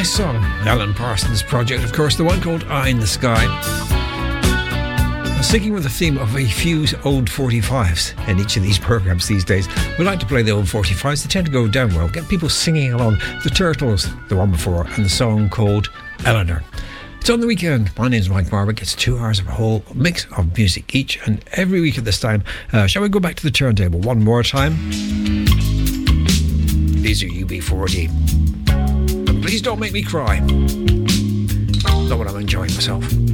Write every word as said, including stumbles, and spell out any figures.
Nice song. Alan Parsons' project, of course, the one called Eye in the Sky. Sticking with the theme of a few old forty-fives in each of these programmes these days, we like to play the old forty-fives. They tend to go down well, get people singing along. The Turtles, the one before, and the song called Eleanor. It's on the weekend. My name's Mike Barwick. It's two hours of a whole mix of music each and every week at this time. Uh, shall we go back to the turntable one more time? These are U B forty. And please don't make me cry. Not when I'm enjoying myself.